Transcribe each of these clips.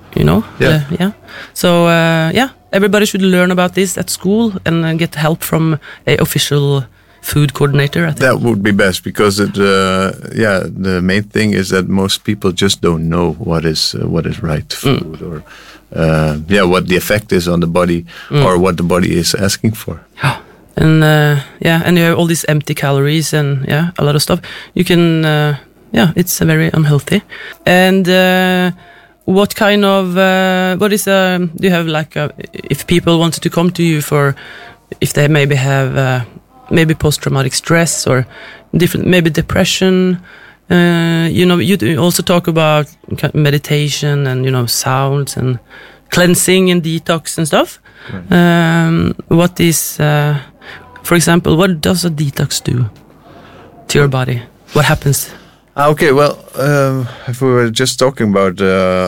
you know. Yeah. Yeah. So everybody should learn about this at school and get help from a official food coordinator, I think. That would be best, because the main thing is that most people just don't know what is right food, or what the effect is on the body, or what the body is asking for. And and you have all these empty calories and a lot of stuff. You can it's very unhealthy. And what kind of what is do you have like if people wanted to come to you for if they maybe have maybe post-traumatic stress or different, maybe depression, you also talk about meditation and sounds and cleansing and detox and stuff. Right. What is for example, what does a detox do to your body? What happens? Okay, well, if we were just talking about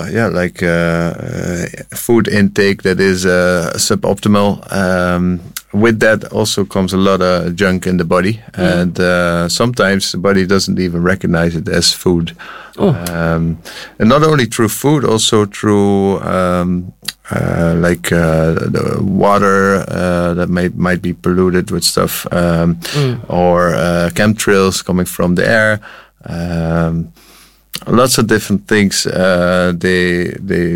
food intake that is suboptimal, with that also comes a lot of junk in the body, and sometimes the body doesn't even recognize it as food. And not only through food, also through the water that might be polluted with stuff, or chemtrails coming from the air. Lots of different things. They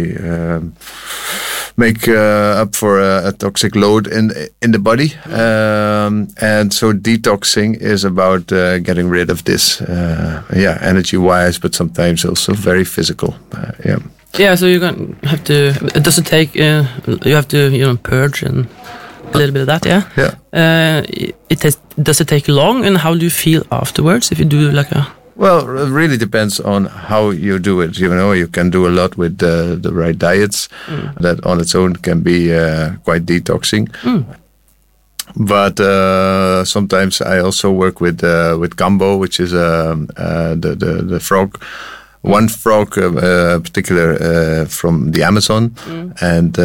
make up for a toxic load in the body, and so detoxing is about getting rid of this, energy-wise, but sometimes also very physical. Yeah, so you're going to have to. Does it take? You have to, purge and a little bit of that. Yeah. Yeah. Does it take long, and how do you feel afterwards if you do like a? Well, it really depends on how you do it. You can do a lot with the right diets. That on its own can be quite detoxing. But sometimes I also work with Kambo, which is the frog. One frog, particular from the Amazon, and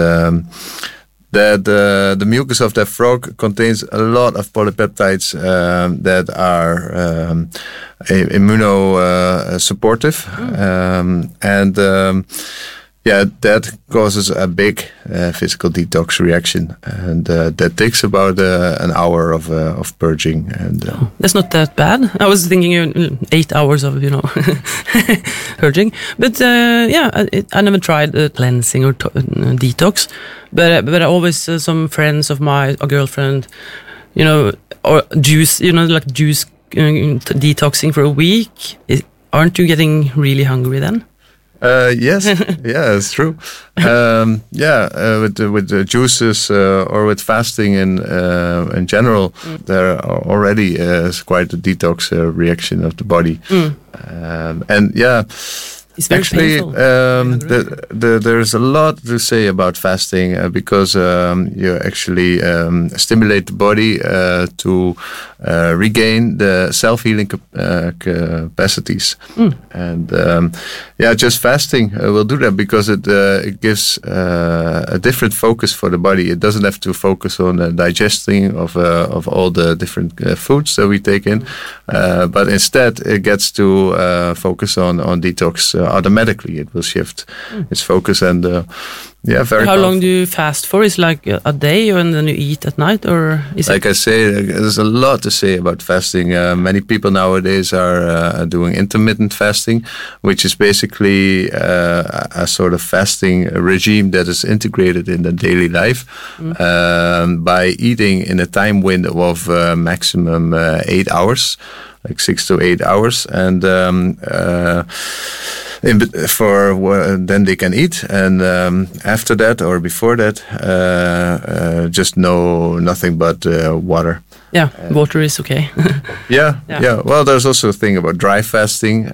the mucus of that frog contains a lot of polypeptides that are immunosupportive, and that causes a big physical detox reaction, and that takes about an hour of purging. And that's not that bad. I was thinking 8 hours of purging, but I never tried cleansing or detox. But I always some friends of mine, a girlfriend, or juice, like juice detoxing for a week. Aren't you getting really hungry then? Yes, yeah, it's true. With the juices or with fasting in general, there are already is quite a detox reaction of the body, it's very painful. There's a lot to say about fasting because you actually stimulate the body to regain the self-healing capacities. And just fasting will do that because it gives a different focus for the body. It doesn't have to focus on digesting of all the different foods that we take in, but instead it gets to focus on detox. Automatically it will shift its focus, and very how powerful. long do you fast for? Is like a day and then you eat at night, or is like I say, there's a lot to say about fasting. Many people nowadays are doing intermittent fasting, which is basically a sort of fasting regime that is integrated in the daily life by eating in a time window of maximum 8 hours, like 6 to 8 hours, and then they can eat, and after that or before that, just nothing but water. Yeah, water is okay. Yeah. Well, there's also a thing about dry fasting.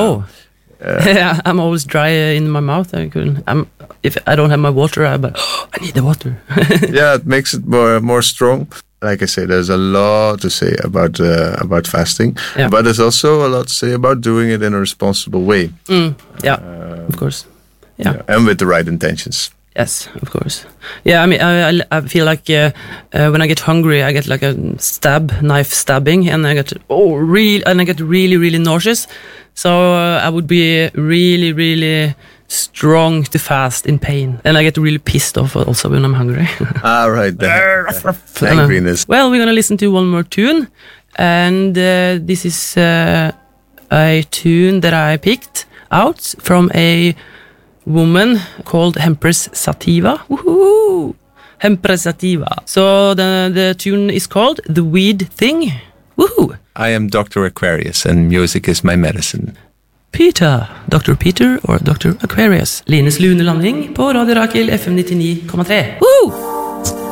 I'm always dry in my mouth. If I don't have my water, I need the water. Yeah, it makes it more strong. Like I say, there's a lot to say about fasting, but there's also a lot to say about doing it in a responsible way. Of course. Yeah, and with the right intentions. Yes, of course. Yeah, I mean, I feel like when I get hungry, I get like a knife stabbing, and I get really, really nauseous. So I would be really, really strong to fast in pain. And I get really pissed off also when I'm hungry. Right. The angriness. Well, we're gonna listen to one more tune. And this is a tune that I picked out from a woman called Empress Sativa. Woohoo! Empress Sativa. So the tune is called The Weed Thing. Woohoo! I am Dr. Aquarius, and music is my medicine. Peter, Dr. Peter or Dr. Aquarius. Lines lunelanding på Radio Rakel FM 99,3. Woo!